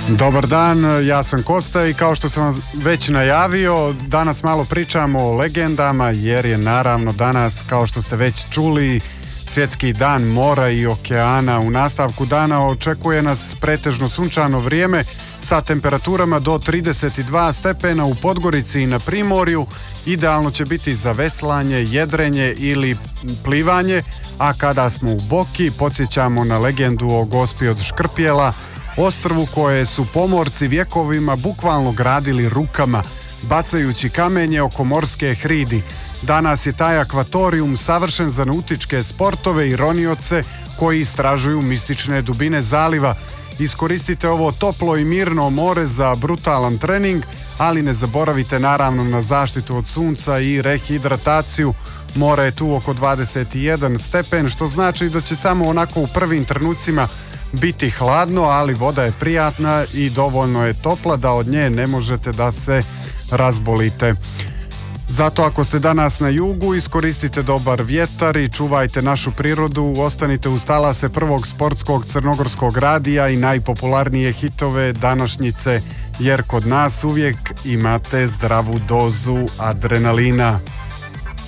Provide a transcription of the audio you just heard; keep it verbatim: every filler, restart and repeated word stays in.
Dobar dan, ja sam Kosta i kao što sam vam već najavio, danas malo pričamo o legendama jer je naravno danas, kao što ste već čuli, Svjetski dan mora i okeana. U nastavku dana očekuje nas pretežno sunčano vrijeme sa temperaturama do trideset dva stepena u Podgorici i na Primorju. Idealno će biti za veslanje, jedrenje ili plivanje, a kada smo u Boki podsjećamo na legendu o Gospi od Škrpjela, ostrvu koje su pomorci vjekovima bukvalno gradili rukama, bacajući kamenje oko morske hridi. Danas je taj akvatorijum savršen za nautičke sportove i ronioce koji istražuju mistične dubine zaliva. Iskoristite ovo toplo i mirno more za brutalan trening, ali ne zaboravite naravno na zaštitu od sunca i rehidrataciju. More je tu oko dvadeset jedan stepen, što znači da će samo onako u prvim trenucima biti hladno, ali voda je prijatna i dovoljno je topla da od nje ne možete da se razbolite. Zato ako ste danas na jugu, iskoristite dobar vjetar i čuvajte našu prirodu, ostanite uz talase prvog sportskog crnogorskog radija i najpopularnije hitove današnjice, jer kod nas uvijek imate zdravu dozu adrenalina.